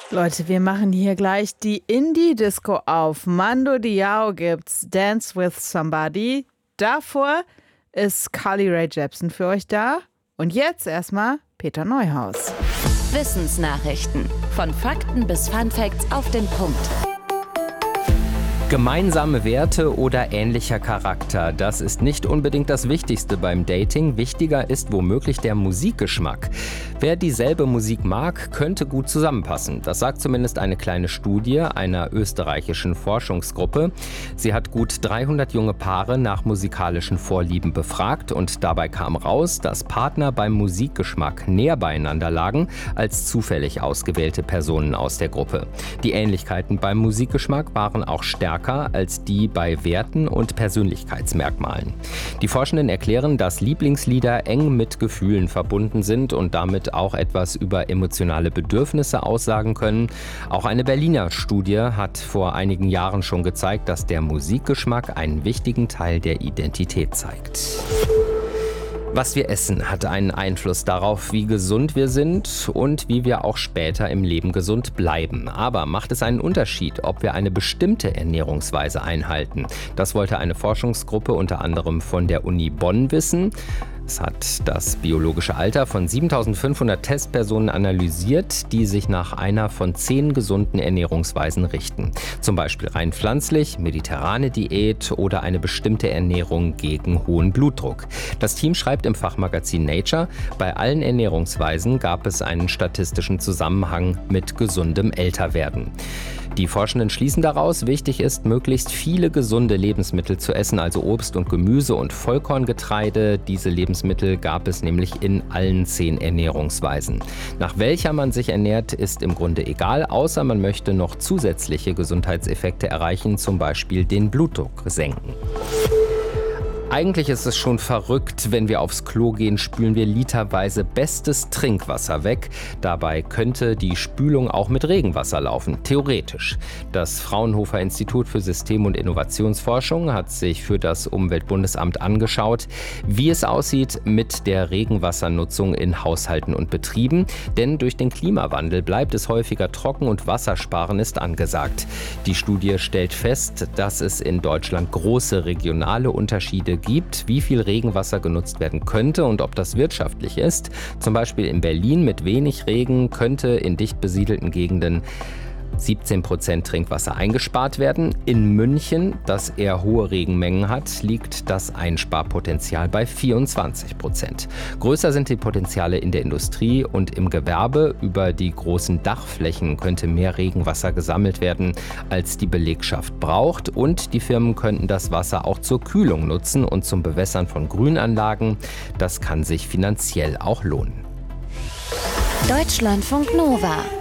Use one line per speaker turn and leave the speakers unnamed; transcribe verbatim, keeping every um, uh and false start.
Leute, wir machen hier gleich die Indie-Disco auf. Mando Diao gibt's Dance with Somebody. Davor ist Carly Rae Jepsen für euch da. Und jetzt erstmal Peter Neuhaus.
Wissensnachrichten. Von Fakten bis Funfacts auf den Punkt.
Gemeinsame Werte oder ähnlicher Charakter, das ist nicht unbedingt das Wichtigste beim Dating. Wichtiger ist womöglich der Musikgeschmack. Wer dieselbe Musik mag, könnte gut zusammenpassen. Das sagt zumindest eine kleine Studie einer österreichischen Forschungsgruppe. Sie hat gut dreihundert junge Paare nach musikalischen Vorlieben befragt und dabei kam raus, dass Partner beim Musikgeschmack näher beieinander lagen als zufällig ausgewählte Personen aus der Gruppe. Die Ähnlichkeiten beim Musikgeschmack waren auch stärker als die bei Werten und Persönlichkeitsmerkmalen. Die Forschenden erklären, dass Lieblingslieder eng mit Gefühlen verbunden sind und damit auch etwas über emotionale Bedürfnisse aussagen können. Auch eine Berliner Studie hat vor einigen Jahren schon gezeigt, dass der Musikgeschmack einen wichtigen Teil der Identität zeigt. Was wir essen, hat einen Einfluss darauf, wie gesund wir sind und wie wir auch später im Leben gesund bleiben. Aber macht es einen Unterschied, ob wir eine bestimmte Ernährungsweise einhalten? Das wollte eine Forschungsgruppe unter anderem von der Uni Bonn wissen. Es hat das biologische Alter von siebentausendfünfhundert Testpersonen analysiert, die sich nach einer von zehn gesunden Ernährungsweisen richten. Zum Beispiel rein pflanzlich, mediterrane Diät oder eine bestimmte Ernährung gegen hohen Blutdruck. Das Team schreibt im Fachmagazin Nature, bei allen Ernährungsweisen gab es einen statistischen Zusammenhang mit gesundem Älterwerden. Die Forschenden schließen daraus, wichtig ist, möglichst viele gesunde Lebensmittel zu essen, also Obst und Gemüse und Vollkorngetreide. Diese Lebensmittel gab es nämlich in allen zehn Ernährungsweisen. Nach welcher man sich ernährt, ist im Grunde egal, außer man möchte noch zusätzliche Gesundheitseffekte erreichen, zum Beispiel den Blutdruck senken. Eigentlich ist es schon verrückt, wenn wir aufs Klo gehen, spülen wir literweise bestes Trinkwasser weg. Dabei könnte die Spülung auch mit Regenwasser laufen, theoretisch. Das Fraunhofer Institut für System- und Innovationsforschung hat sich für das Umweltbundesamt angeschaut, wie es aussieht mit der Regenwassernutzung in Haushalten und Betrieben. Denn durch den Klimawandel bleibt es häufiger trocken und Wassersparen ist angesagt. Die Studie stellt fest, dass es in Deutschland große regionale Unterschiede gibt, wie viel Regenwasser genutzt werden könnte und ob das wirtschaftlich ist. Zum Beispiel in Berlin mit wenig Regen könnte in dicht besiedelten Gegenden siebzehn Prozent Trinkwasser eingespart werden. In München, das eher hohe Regenmengen hat, liegt das Einsparpotenzial bei vierundzwanzig Prozent. Größer sind die Potenziale in der Industrie und im Gewerbe. Über die großen Dachflächen könnte mehr Regenwasser gesammelt werden, als die Belegschaft braucht. Und die Firmen könnten das Wasser auch zur Kühlung nutzen und zum Bewässern von Grünanlagen. Das kann sich finanziell auch lohnen.
Deutschlandfunk Nova.